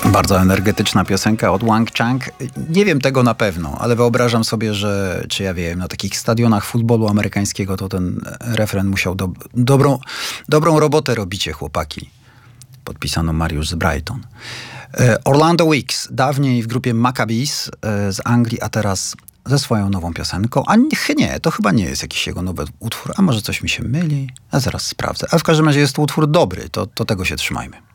Bardzo energetyczna piosenka od Wang Chang. Nie wiem tego na pewno, ale wyobrażam sobie, że, czy ja wiem, na takich stadionach futbolu amerykańskiego to ten refren musiał dobrą robotę robicie, chłopaki. Podpisano Mariusz z Brighton. Orlando Weeks, dawniej w grupie Maccabees z Anglii, a teraz ze swoją nową piosenką. A nie, to chyba nie jest jakiś jego nowy utwór, a może coś mi się myli? A zaraz sprawdzę. A w każdym razie jest to utwór dobry, to tego się trzymajmy.